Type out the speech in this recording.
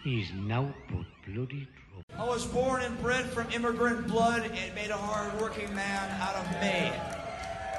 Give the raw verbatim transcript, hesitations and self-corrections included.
He's now but bloody trouble. I was born and bred from immigrant blood and made a hard-working man out of me.